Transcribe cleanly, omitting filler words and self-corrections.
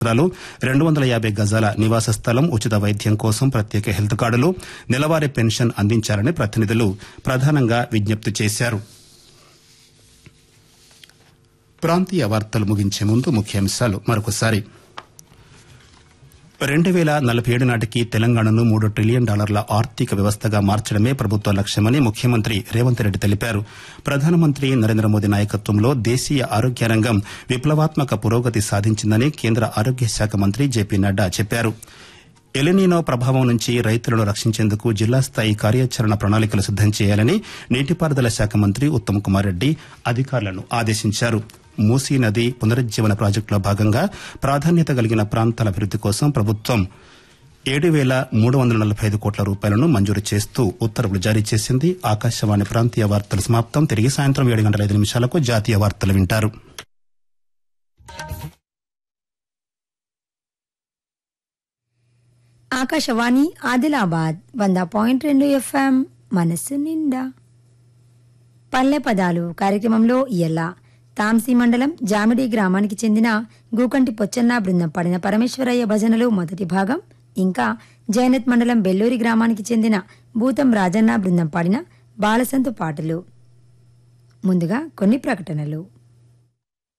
250 గజాల నివాస స్థలం, ఉచిత వైద్యం కోసం ప్రత్యేక హెల్త్ కార్డులు, నెలవారీ పెన్షన్ అందించాలని ప్రతినిధులు ప్రధానంగా విజ్ఞప్తి చేశారు. ప్రాంతీయ వార్తలు ముగించే ముందు ముఖ్యాంశాలు మరొకసారి. 2047 నాటికి తెలంగాణను $3 ట్రిలియన్ ఆర్థిక వ్యవస్థగా మార్చడమే ప్రభుత్వ లక్ష్యమని ముఖ్యమంత్రి రేవంత్ రెడ్డి తెలిపారు. ప్రధానమంత్రి నరేంద్ర మోదీ నాయకత్వంలో దేశీయ ఆరోగ్య రంగం విప్లవాత్మక పురోగతి సాధించిందని కేంద్ర ఆరోగ్య శాఖ మంత్రి జేపీ నడ్డా చెప్పారు. ఎలినీనో ప్రభావం నుంచి రైతులను రక్షించేందుకు జిల్లా స్థాయి కార్యాచరణ ప్రణాళికలు సిద్దం చేయాలని నీటిపారుదల శాఖ మంత్రి ఉత్తమ్ కుమార్ రెడ్డి అధికారులను ఆదేశించారు. మూసీ నది పునరుజ్జీవన ప్రాజెక్టులో భాగంగా ప్రాధాన్యత కలిగిన ప్రాంతాల అభివృద్ది కోసం ప్రభుత్వం 7,345 కోట్ల రూపాయలను మంజూరు చేస్తూ ఉత్తర్వులు జారీ చేసింది. ఆకాశవాణి ప్రాంతీయ వార్తలు సమాప్తం. తిరిగి సాయంత్రం 7:05 జాతీయ వార్తలు వింటారు. ఆకాశవాణి ఆదిలాబాద్ 100.2 FM మనస్సు నిండా. పల్లె పదాలు కార్యక్రమంలో ఇయ్యల తాంసీ మండలం జామిడి గ్రామానికి చెందిన గూకంటి పొచ్చన్న బృందం పాడిన పరమేశ్వరయ్య భజనలు మొదటి భాగం, ఇంకా జైనత్ మండలం బెల్లూరి గ్రామానికి చెందిన భూతం రాజన్న బృందం పాడిన బాలసంతు పాటలు. ముందుగా కొన్ని ప్రకటనలు.